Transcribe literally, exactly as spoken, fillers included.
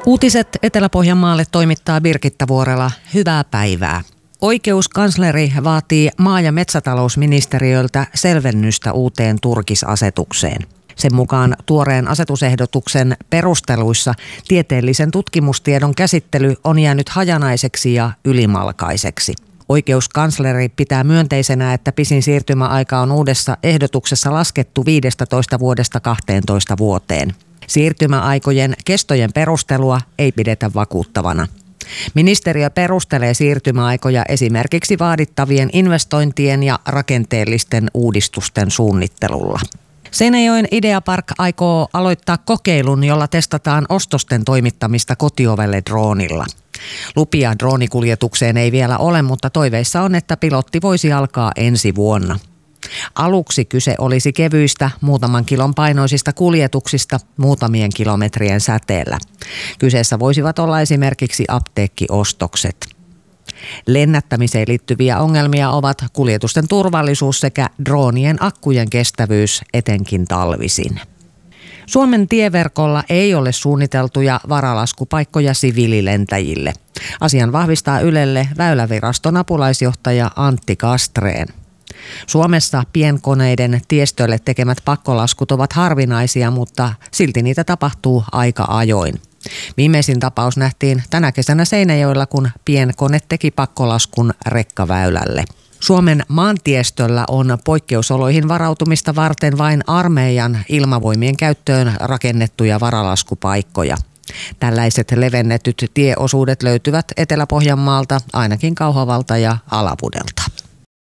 Uutiset Etelä-Pohjanmaalle toimittaa Birgitta Vuorela. Hyvää päivää. Oikeuskansleri vaatii maa- ja metsätalousministeriöltä selvennystä uuteen turkisasetukseen. Sen mukaan tuoreen asetusehdotuksen perusteluissa tieteellisen tutkimustiedon käsittely on jäänyt hajanaiseksi ja ylimalkaiseksi. Oikeuskansleri pitää myönteisenä, että pisin siirtymäaika on uudessa ehdotuksessa laskettu viidestätoista vuodesta kahteentoista vuoteen. Siirtymäaikojen kestojen perustelua ei pidetä vakuuttavana. Ministeriö perustelee siirtymäaikoja esimerkiksi vaadittavien investointien ja rakenteellisten uudistusten suunnittelulla. Seinäjoen Ideapark aikoo aloittaa kokeilun, jolla testataan ostosten toimittamista kotiovelle droonilla. Lupia droonikuljetukseen ei vielä ole, mutta toiveissa on, että pilotti voisi alkaa ensi vuonna. Aluksi kyse olisi kevyistä, muutaman kilon painoisista kuljetuksista muutamien kilometrien säteellä. Kyseessä voisivat olla esimerkiksi apteekkiostokset. Lennättämiseen liittyviä ongelmia ovat kuljetusten turvallisuus sekä droonien akkujen kestävyys etenkin talvisin. Suomen tieverkolla ei ole suunniteltuja varalaskupaikkoja siviililentäjille. Asian vahvistaa Ylelle Väyläviraston apulaisjohtaja Antti Kastreen. Suomessa pienkoneiden tiestölle tekemät pakkolaskut ovat harvinaisia, mutta silti niitä tapahtuu aika ajoin. Viimeisin tapaus nähtiin tänä kesänä Seinäjoella, kun pienkone teki pakkolaskun rekkaväylälle. Suomen maantiestöllä on poikkeusoloihin varautumista varten vain armeijan ilmavoimien käyttöön rakennettuja varalaskupaikkoja. Tällaiset levennetyt tieosuudet löytyvät Etelä-Pohjanmaalta, ainakin Kauhavalta ja Alavudelta.